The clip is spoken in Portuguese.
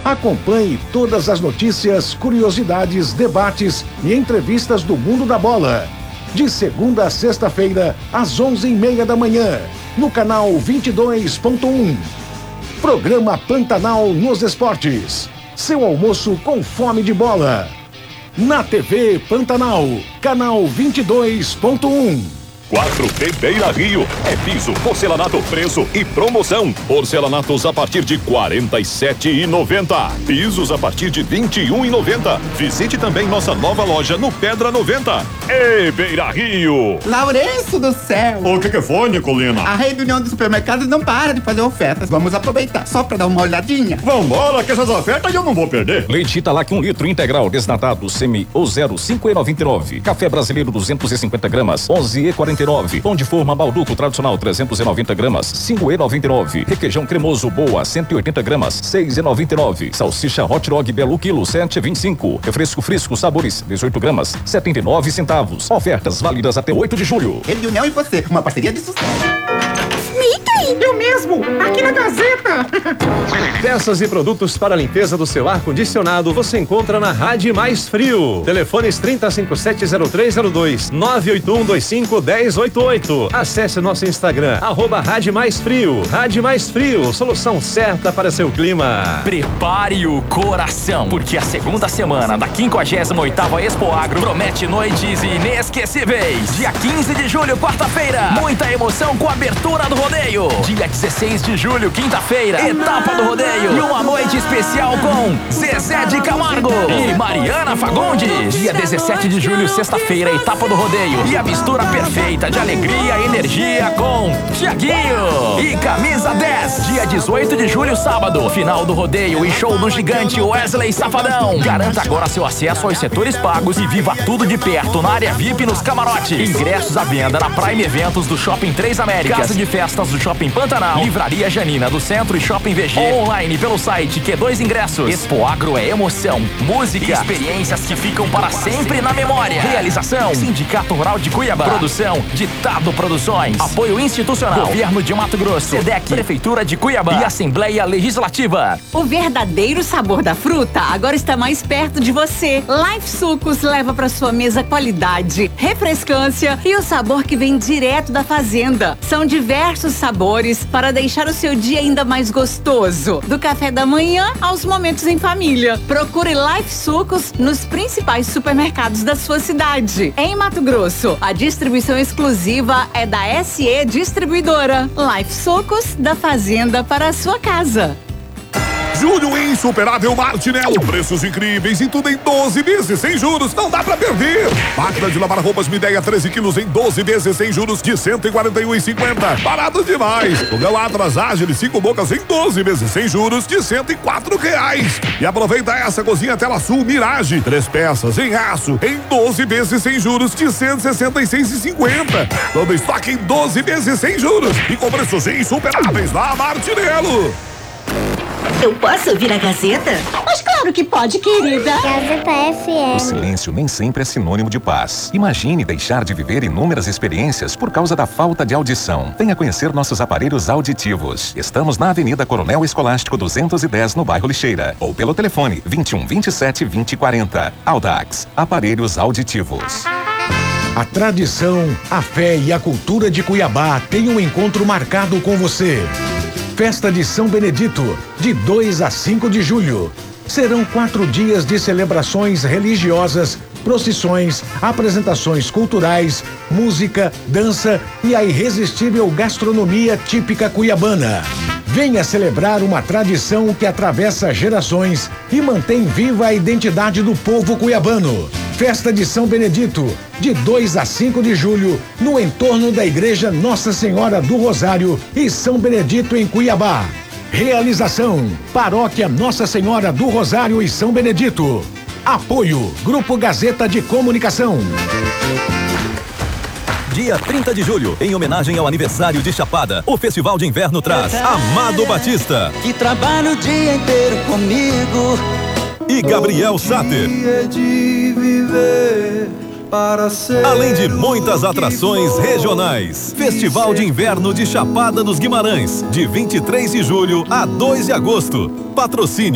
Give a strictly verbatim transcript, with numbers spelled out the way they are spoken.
Acompanhe todas as notícias, curiosidades, debates e entrevistas do mundo da bola. De segunda a sexta-feira, às onze e meia da manhã, no canal vinte e dois ponto um. Programa Pantanal nos Esportes. Seu almoço com fome de bola. Na T V Pantanal, canal vinte e dois ponto um. quatro T Beira Rio é piso, porcelanato, preço e promoção. Porcelanatos a partir de quarenta e sete reais e noventa centavos. Pisos a partir de vinte e um reais e noventa centavos. Visite também nossa nova loja no Pedra noventa. Ei, Beira Rio! Lourenço do céu! O que que foi, Nicolina? A Rede União dos Supermercados não para de fazer ofertas. Vamos aproveitar só pra dar uma olhadinha. Vambora, que essas ofertas eu não vou perder. Leite Italac um litro integral desnatado semi ou zero, cinco reais e noventa e nove centavos. Café brasileiro duzentos e cinquenta gramas, onze reais e quarenta e nove centavos. Pão de forma Balduco tradicional trezentos e noventa gramas, cinco reais e noventa e nove centavos. Requeijão cremoso Boa cento e oitenta gramas, seis reais e noventa e nove centavos. Salsicha Hot Dog Belo quilo, sete reais e vinte e cinco centavos. Refresco Frisco Sabores dezoito gramas, setenta e nove centavos. Ofertas válidas até oito de julho. Rede União e você, uma parceria de sucesso. Mickey! Eu mesmo, aqui na Gazeta. Peças e produtos para a limpeza do seu ar-condicionado você encontra na Rádio Mais Frio. Telefones trinta, cinquenta e sete, zero três zero dois, nove oito um dois cinco, um zero oito oito. Acesse nosso Instagram, arroba Rádio Mais Frio. Rádio Mais Frio, solução certa para seu clima. Prepare o coração, porque a segunda semana da quinquagésima oitava Expo Agro promete noites inesquecíveis. Dia quinze de julho, quarta-feira, muita emoção com a abertura do rodeio. Dia dezesseis de julho, quinta-feira, etapa do rodeio e uma noite especial com Zezé de Camargo e Mariana Fagundes. Dia dezessete de julho, sexta-feira, etapa do rodeio e a mistura perfeita de alegria e energia com Thiaguinho e Camisa dez. Dia dezoito de julho, sábado, final do rodeio e show do gigante Wesley Safadão. Garanta agora seu acesso aos setores pagos e viva tudo de perto na área V I P nos camarotes. Ingressos à venda na Prime Eventos do Shopping Três Américas, Casa de Festas do Shopping Pantanal, Livraria Janina do Centro e Shopping V G. Online pelo site Q dois Ingressos. Expo Agro é emoção, música e experiências que ficam para sempre na memória. Realização: Sindicato Rural de Cuiabá. Produção: Ditado Produções. Apoio institucional: Governo de Mato Grosso, SEDEC, Prefeitura de Cuiabá e Assembleia Legislativa. O verdadeiro sabor da fruta agora está mais perto de você. Life Sucos leva para sua mesa qualidade, refrescância e o sabor que vem direto da fazenda. São diversos sabores para deixar o seu dia ainda mais gostoso. Do café da manhã aos momentos em família. Procure Life Sucos nos principais supermercados da sua cidade. Em Mato Grosso, a distribuição exclusiva é da S E Distribuidora. Life Sucos, da fazenda para a sua casa. Julho insuperável Martinello. Preços incríveis e tudo em doze vezes sem juros. Não dá pra perder. Máquina de lavar roupas Midea treze quilos em doze vezes sem juros de cento e quarenta e um reais e cinquenta centavos. Barato demais. Fogão Atlas Ágil cinco bocas em doze vezes sem juros de cento e quatro reais. E aproveita essa cozinha Tela Sul Mirage. Três peças em aço em doze vezes sem juros de cento e sessenta e seis reais e cinquenta centavos. Todo estoque em doze vezes sem juros e com preços insuperáveis na Martinello. Eu posso ouvir a Gazeta? Mas claro que pode, querida. Gazeta F M. O silêncio nem sempre é sinônimo de paz. Imagine deixar de viver inúmeras experiências por causa da falta de audição. Venha conhecer nossos aparelhos auditivos. Estamos na Avenida Coronel Escolástico duzentos e dez, no bairro Lixeira. Ou pelo telefone vinte e um, vinte e sete, vinte, quarenta. Audax, aparelhos auditivos. A tradição, a fé e a cultura de Cuiabá têm um encontro marcado com você. Festa de São Benedito, de dois a cinco de julho. Serão quatro dias de celebrações religiosas, procissões, apresentações culturais, música, dança e a irresistível gastronomia típica cuiabana. Venha celebrar uma tradição que atravessa gerações e mantém viva a identidade do povo cuiabano. Festa de São Benedito, de dois a cinco de julho, no entorno da Igreja Nossa Senhora do Rosário e São Benedito em Cuiabá. Realização: Paróquia Nossa Senhora do Rosário e São Benedito. Apoio: Grupo Gazeta de Comunicação. Dia trinta de julho, em homenagem ao aniversário de Chapada, o Festival de Inverno traz Amado Batista, que trabalha o dia inteiro comigo, e Gabriel Sater. De viver para ser além de muitas atrações regionais. Festival de Inverno de Chapada dos Guimarães, de vinte e três de julho a dois de agosto. Patrocínio